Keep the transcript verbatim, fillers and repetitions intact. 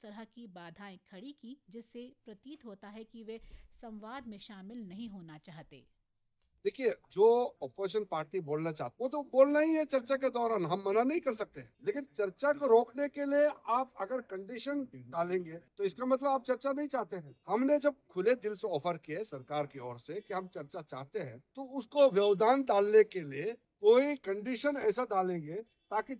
तरह की बाधाएं खड़ी की, जिससे प्रतीत होता है कि वे संवाद में शामिल नहीं होना चाहते। देखिए, जो अपोजिशन पार्टी बोलना चाहती वो तो बोलना ही है चर्चा के दौरान, हम मना नहीं कर सकते। लेकिन चर्चा को रोकने के लिए आप अगर कंडीशन डालेंगे तो इसका मतलब आप चर्चा नहीं चाहते हैं। हमने जब खुले दिल से ऑफर किए सरकार की ओर से कि हम चर्चा चाहते हैं, तो उसको व्यवधान डालने के लिए कोई कंडीशन ऐसा डालेंगे ताकि